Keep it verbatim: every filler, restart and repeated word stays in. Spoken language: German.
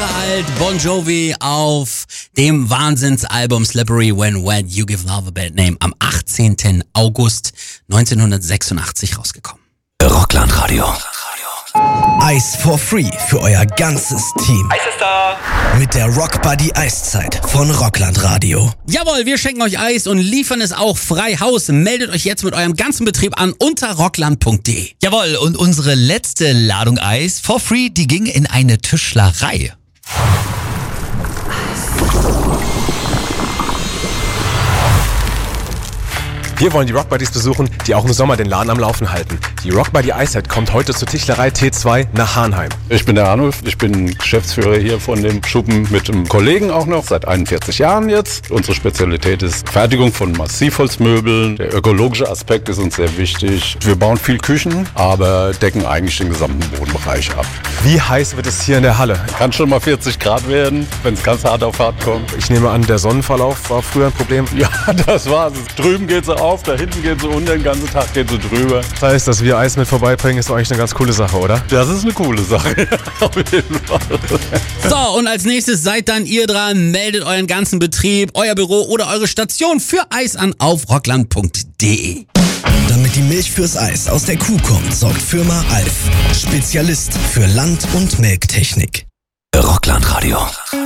Jahre alt, Bon Jovi auf dem Wahnsinnsalbum Slippery When Wet, You Give Love a Bad Name, am achtzehnten August neunzehnhundertsechsundachtzig rausgekommen. Rockland-Radio. Eis for free für euer ganzes Team. Eis ist da! Mit der Rockbuddy Eiszeit von Rockland-Radio. Jawohl, wir schenken euch Eis und liefern es auch frei Haus. Meldet euch jetzt mit eurem ganzen Betrieb an unter rockland punkt de. Jawohl, und unsere letzte Ladung Eis for free, die ging in eine Tischlerei. Wir wollen die Rockbuddies besuchen, die auch im Sommer den Laden am Laufen halten. Die Rockbuddy Eiszeit kommt heute zur Tischlerei T zwei nach Hahnheim. Ich bin der Arnulf, ich bin Geschäftsführer hier von dem Schuppen mit einem Kollegen auch noch, seit einundvierzig Jahren jetzt. Unsere Spezialität ist Fertigung von Massivholzmöbeln. Der ökologische Aspekt ist uns sehr wichtig. Wir bauen viel Küchen, aber decken eigentlich den gesamten Wohnbereich ab. Wie heiß wird es hier in der Halle? Kann schon mal vierzig Grad werden, wenn es ganz hart auf hart kommt. Ich nehme an, der Sonnenverlauf war früher ein Problem. Ja, das war's. Drüben geht sie auf, da hinten geht sie unter, den ganzen Tag geht sie drüber. Das heißt, dass wir Eis mit vorbeibringen, ist doch eigentlich eine ganz coole Sache, oder? Das ist eine coole Sache, auf jeden Fall. So, und als nächstes seid dann ihr dran, meldet euren ganzen Betrieb, euer Büro oder eure Station für Eis an auf rockland punkt de. Damit die Milch fürs Eis aus der Kuh kommt, sorgt Firma Alf. Spezialist für Land- und Melktechnik. Rockland-Radio.